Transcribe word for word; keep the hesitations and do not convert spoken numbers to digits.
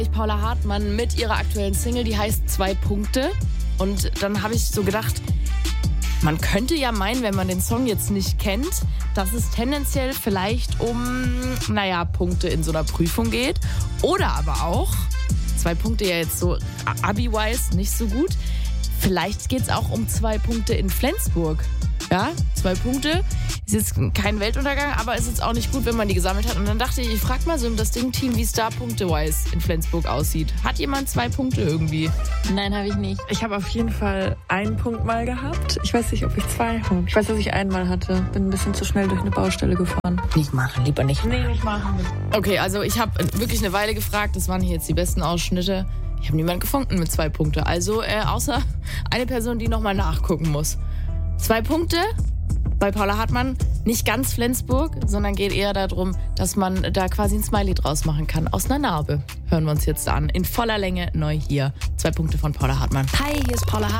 Paula Hartmann mit ihrer aktuellen Single, die heißt Zwei Punkte. Und dann habe ich so gedacht, man könnte ja meinen, wenn man den Song jetzt nicht kennt, dass es tendenziell vielleicht um, naja, Punkte in so einer Prüfung geht. Oder aber auch, zwei Punkte ja jetzt so Abi-wise nicht so gut, vielleicht geht es auch um zwei Punkte in Flensburg. Ja, zwei Punkte. Ist jetzt kein Weltuntergang, aber ist jetzt auch nicht gut, wenn man die gesammelt hat. Und dann dachte ich, ich frage mal so um das Ding-Team, wie es da punkte-wise in Flensburg aussieht. Hat jemand zwei Punkte irgendwie? Nein, habe ich nicht. Ich habe auf jeden Fall einen Punkt mal gehabt. Ich weiß nicht, ob ich zwei habe. Ich weiß, dass ich einen mal hatte. Bin ein bisschen zu schnell durch eine Baustelle gefahren. Nicht machen, lieber nicht. Nee, nicht machen. Okay, also ich habe wirklich eine Weile gefragt. Das waren hier jetzt die besten Ausschnitte. Ich habe niemanden gefunden mit zwei Punkte. Also äh, außer eine Person, die nochmal nachgucken muss. Zwei Punkte bei Paula Hartmann. Nicht ganz Flensburg, sondern geht eher darum, dass man da quasi ein Smiley draus machen kann. Aus einer Narbe. Hören wir uns jetzt an. In voller Länge neu hier. Zwei Punkte von Paula Hartmann. Hi, hier ist Paula Hartmann.